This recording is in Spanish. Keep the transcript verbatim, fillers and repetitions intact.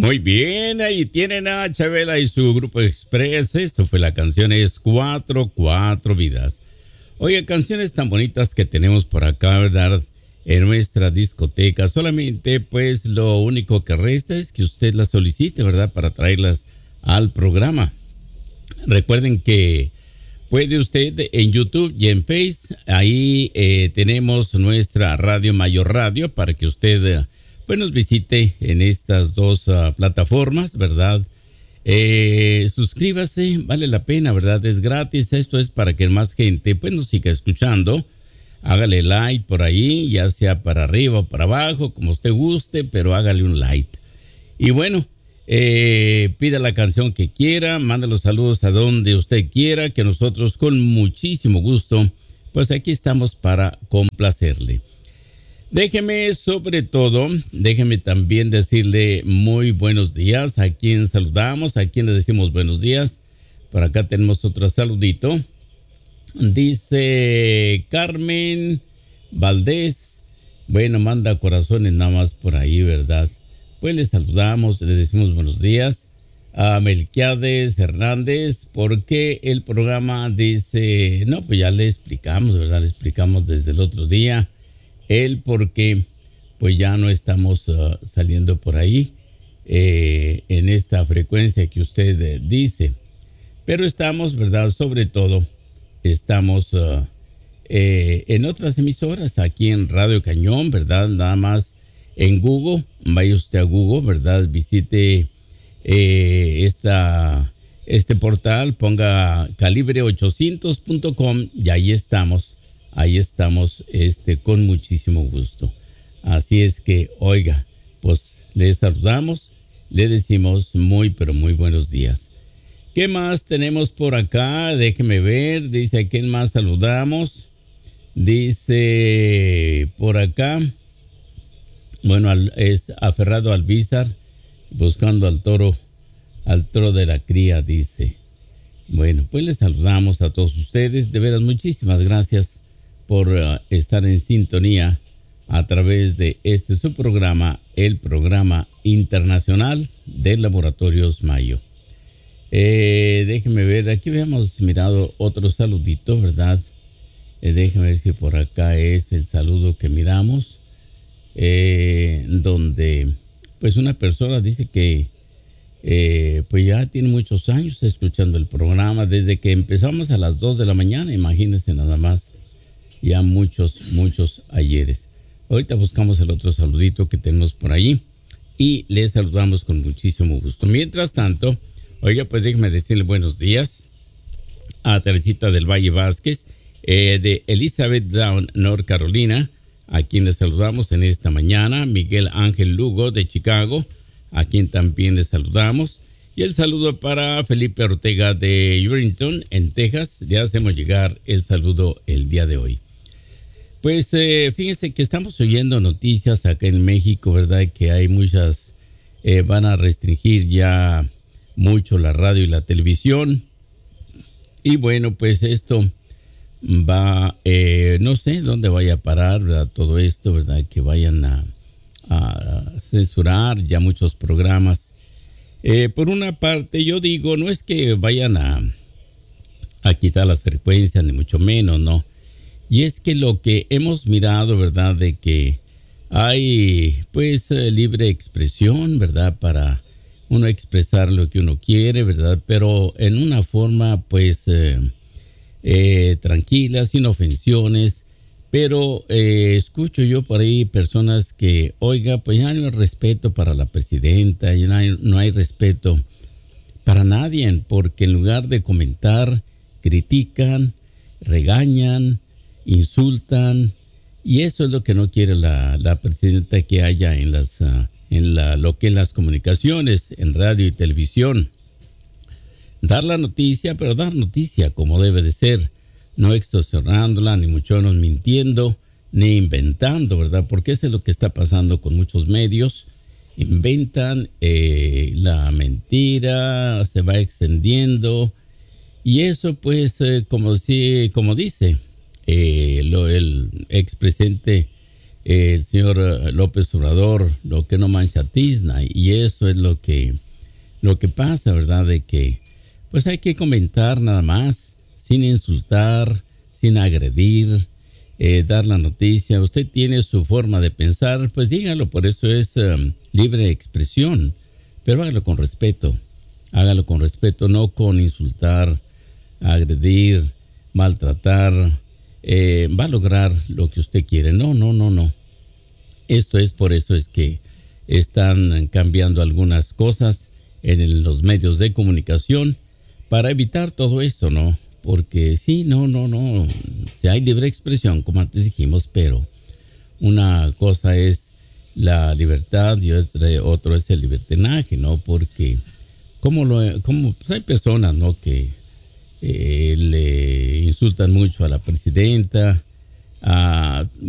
Muy bien, ahí tienen a Chabela y su grupo Express. Esto fue la canción, es Cuatro, Cuatro Vidas. Oye, canciones tan bonitas que tenemos por acá, ¿verdad? En nuestra discoteca. Solamente, pues, lo único que resta es que usted las solicite, ¿verdad? Para traerlas al programa. Recuerden que puede usted en YouTube y en Face, ahí eh, tenemos nuestra Radio Mayor Radio para que usted eh, pues nos visite en estas dos uh, plataformas, ¿verdad? Eh, suscríbase, vale la pena, ¿verdad? Es gratis, esto es para que más gente pues nos siga escuchando. Hágale like por ahí, ya sea para arriba o para abajo, como usted guste, pero hágale un like. Y bueno, Eh, pida la canción que quiera, mande los saludos a donde usted quiera, que nosotros con muchísimo gusto, pues aquí estamos para complacerle. Déjeme sobre todo, déjeme también decirle muy buenos días a quien saludamos, a quien le decimos buenos días. Por acá tenemos otro saludito. Dice Carmen Valdés, bueno, manda corazones nada más por ahí, ¿verdad? Pues le saludamos, le decimos buenos días a Melquiades Hernández, porque el programa dice, no, pues ya le explicamos, ¿verdad? Le explicamos desde el otro día el por qué, pues ya no estamos uh, saliendo por ahí eh, en esta frecuencia que usted eh, dice. Pero estamos, ¿verdad? Sobre todo, estamos uh, eh, en otras emisoras, aquí en Radio Cañón, ¿verdad? Nada más. En Google, vaya usted a Google, ¿verdad? Visite eh, esta, este portal, ponga calibre ochocientos punto com y ahí estamos, ahí estamos este, con muchísimo gusto. Así es que, oiga, pues le saludamos, le decimos muy, pero muy buenos días. ¿Qué más tenemos por acá? Déjeme ver, dice, ¿a quién más saludamos? Dice, por acá... Bueno, es aferrado al Bizar, buscando al toro, al toro de la cría, dice. Bueno, pues les saludamos a todos ustedes. De veras, muchísimas gracias por uh, estar en sintonía a través de este su programa, el programa internacional de Laboratorios Mayo. Eh, déjenme ver, aquí habíamos mirado otro saludito, ¿verdad? Eh, déjenme ver si por acá es el saludo que miramos. Eh, donde pues una persona dice que eh, pues ya tiene muchos años escuchando el programa desde que empezamos a las dos de la mañana, imagínense nada más, ya muchos, muchos ayeres. Ahorita buscamos el otro saludito que tenemos por ahí y les saludamos con muchísimo gusto. Mientras tanto, oiga, pues déjenme decirle buenos días a Teresita del Valle Vázquez, eh, de Elizabeth Down, North Carolina, a quien les saludamos en esta mañana. Miguel Ángel Lugo de Chicago, a quien también les saludamos. Y el saludo para Felipe Ortega de Urrington, en Texas. Le hacemos llegar el saludo el día de hoy. Pues eh, fíjense que estamos oyendo noticias acá en México, ¿verdad? Que hay muchas, eh, van a restringir ya mucho la radio y la televisión. Y bueno, pues esto... va, eh, no sé dónde vaya a parar, ¿verdad? Todo esto, ¿verdad? Que vayan a, a censurar ya muchos programas. Eh, por una parte, yo digo, no es que vayan a, a quitar las frecuencias, ni mucho menos, ¿no? Y es que lo que hemos mirado, ¿verdad? De que hay, pues, eh, libre expresión, ¿verdad? Para uno expresar lo que uno quiere, ¿verdad? Pero en una forma, pues... Eh, Eh, tranquilas, sin ofensiones, pero eh, escucho yo por ahí personas que, oiga, pues ya no hay respeto para la presidenta, ya no hay, no hay respeto para nadie, porque en lugar de comentar, critican, regañan, insultan, y eso es lo que no quiere la, la presidenta que haya en las, uh, en la, lo que en las comunicaciones, en radio y televisión. Dar la noticia, pero dar noticia como debe de ser, no extorsionándola, ni mucho menos mintiendo, ni inventando, ¿verdad? Porque eso es lo que está pasando con muchos medios. Inventan eh, la mentira, se va extendiendo, y eso pues, eh, como, si, como dice eh, lo, el expresidente el señor López Obrador, lo que no mancha tizna, y eso es lo que, lo que pasa, ¿verdad? De que pues hay que comentar nada más, sin insultar, sin agredir, eh, dar la noticia. Usted tiene su forma de pensar, pues dígalo, por eso es um, libre expresión, pero hágalo con respeto, hágalo con respeto, no con insultar, agredir, maltratar. Eh, va a lograr lo que usted quiere. No, no, no, no. Esto es por eso es que están cambiando algunas cosas en el- los medios de comunicación para evitar todo esto, ¿no? Porque sí, no, no, no. Si hay libre expresión, como antes dijimos, pero una cosa es la libertad y otra, otro es el libertinaje, ¿no? Porque como lo, como pues hay personas, ¿no? Que eh, le insultan mucho a la presidenta, a